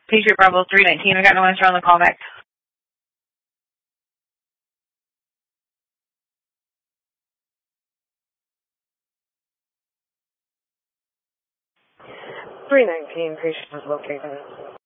Patriot Bravo 319. We got no answer on the callback. 319, patient is located.